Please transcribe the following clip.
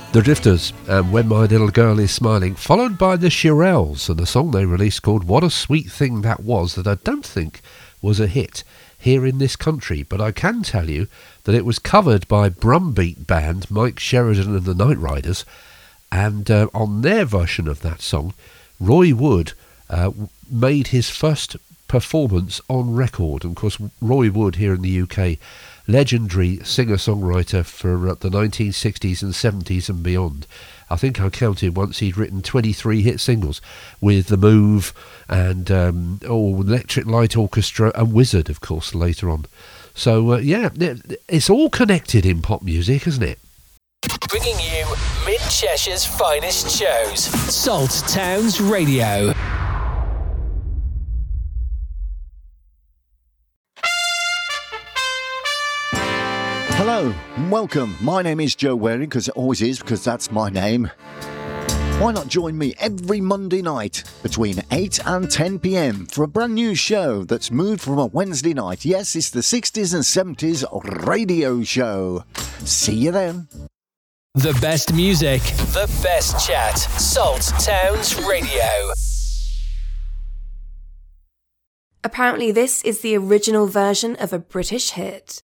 The Drifters and When My Little Girl Is Smiling, followed by the Shirelles and a song they released called What a Sweet Thing That Was, that I don't think was a hit here in this country, but I can tell you that it was covered by Brumbeat band Mike Sheridan and the Night Riders, and on their version of that song, Roy Wood made his first performance on record. And of course, Roy Wood here in the UK, legendary singer-songwriter for the 1960s and 70s and beyond. I think I counted once he'd written 23 hit singles with The Move and Electric Light Orchestra and Wizard, of course, later on. So, it's all connected in pop music, isn't it? Bringing you Mid-Cheshire's finest shows. Salt Towns Radio. Hello and welcome. My name is Joe Waring, because it always is, because that's my name. Why not join me every Monday night between 8 and 10 p.m. for a brand new show that's moved from a Wednesday night. Yes, it's the 60s and 70s radio show. See you then. The best music, the best chat. Salt Towns Radio. Apparently this is the original version of a British hit.